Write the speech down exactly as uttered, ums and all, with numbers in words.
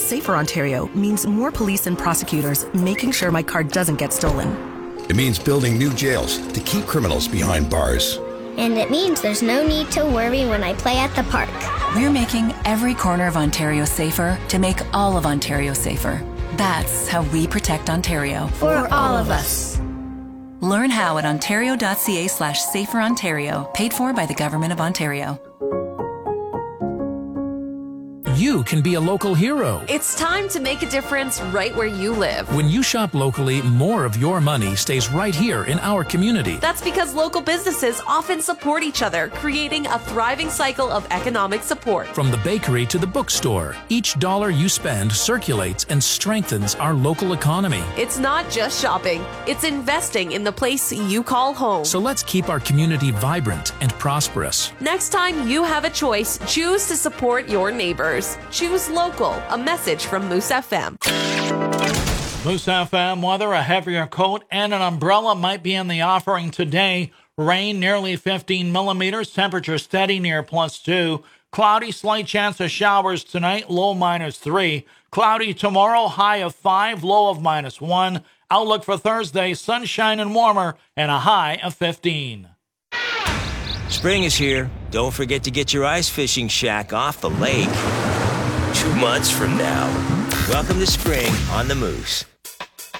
Safer Ontario means more police and prosecutors making sure my car doesn't get stolen. It means building new jails to keep criminals behind bars. And it means there's no need to worry when I play at the park. We're making every corner of Ontario safer to make all of Ontario safer. That's how we protect Ontario. For all of us. Learn how at ontario.ca slash safer Ontario, paid for by the Government of Ontario. You can be a local hero. It's time to make a difference right where you live. When you shop locally, more of your money stays right here in our community. That's because local businesses often support each other, creating a thriving cycle of economic support. From the bakery to the bookstore, each dollar you spend circulates and strengthens our local economy. It's not just shopping, it's investing in the place you call home. So let's keep our community vibrant and prosperous. Next time you have a choice, choose to support your neighbors. Choose local. A message from Moose F M. Moose F M weather, a heavier coat and an umbrella might be in the offering today. Rain nearly fifteen millimeters. Temperature steady near plus two. Cloudy, slight chance of showers tonight. Low minus three. Cloudy tomorrow. High of five. Low of minus one. Outlook for Thursday. Sunshine and warmer and a high of fifteen. Spring is here. Don't forget to get your ice fishing shack off the lake. Two months from now. Welcome to spring on the Moose.